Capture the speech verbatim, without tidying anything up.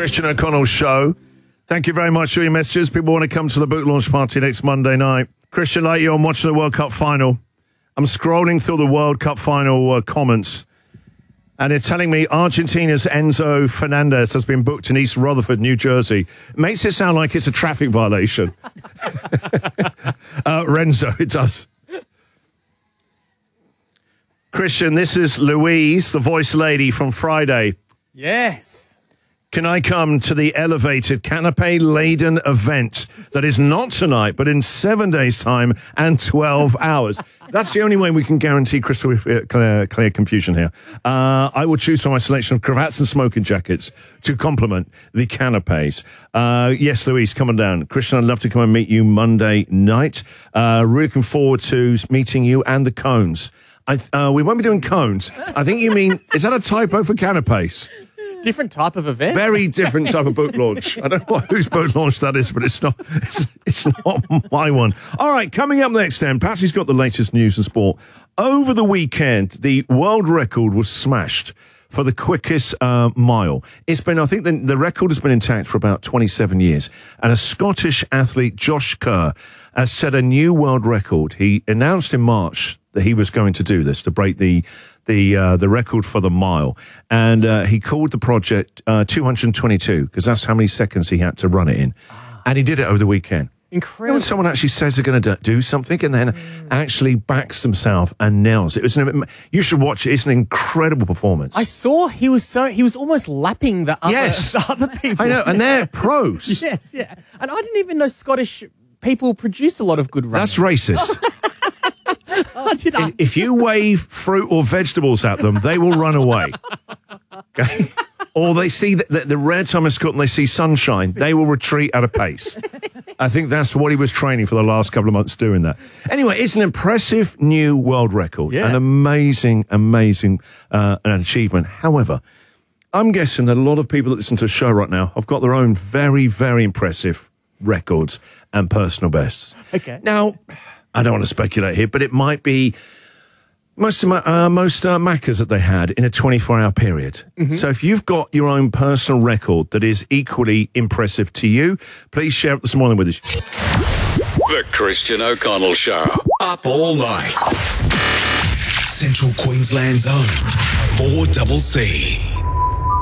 Christian O'Connell Show. Thank you very much for your messages. People want to come to the book launch party next Monday night. Christian, like you, I'm watching the World Cup final. I'm scrolling through the World Cup final uh, comments, and they're telling me Argentina's Enzo Fernandez has been booked in East Rutherford, New Jersey. It makes it sound like it's a traffic violation. uh, Renzo, it does. Christian, this is Louise, the voice lady from Friday. Yes. Can I come to the elevated canapé-laden event that is not tonight, but in seven days' time and twelve hours? That's the only way we can guarantee crystal clear, clear confusion here. Uh, I will choose from my selection of cravats and smoking jackets to complement the canapés. Uh, yes, Louise, come on down. Christian, I'd love to come and meet you Monday night. Uh, really looking forward to meeting you and the cones. I, uh, we won't be doing cones. I think you mean, is that a typo for canapés? Different type of event. Very different type of book launch. I don't know whose book launch that is, but it's not it's, it's not my one. All right, coming up next then, Patsy's got the latest news and sport. Over the weekend, the world record was smashed for the quickest uh, mile. It's been, I think the, the record has been intact for about twenty-seven years. And a Scottish athlete, Josh Kerr, has set a new world record. He announced in March that he was going to do this, to break the the uh, the record for the mile. And uh, he called the project uh, two hundred twenty-two, because that's how many seconds he had to run it in. Ah. And he did it over the weekend. Incredible. You know, when someone actually says they're going to do something and then mm. actually backs themselves and nails it. It was an, you should watch it. It's an incredible performance. I saw he was so he was almost lapping the other, yes. the other people. I know, and they're pros. Yes, yeah. And I didn't even know Scottish people produce a lot of good runners. That's racist. Oh, did I? If, if you wave fruit or vegetables at them, they will run away. Okay? Or they see the, the, the rare time in Scotland they see sunshine, they will retreat at a pace. I think that's what he was training for the last couple of months doing that. Anyway, it's an impressive new world record. Yeah. An amazing, amazing uh, an achievement. However, I'm guessing that a lot of people that listen to the show right now have got their own very, very impressive records and personal bests. Okay. Now, I don't want to speculate here, but it might be most of my, uh, most uh, Maccas that they had in a twenty-four hour period. Mm-hmm. So if you've got your own personal record that is equally impressive to you, please share it this morning with us. The Christian O'Connell Show. Up all night. Central Queensland's own four C C.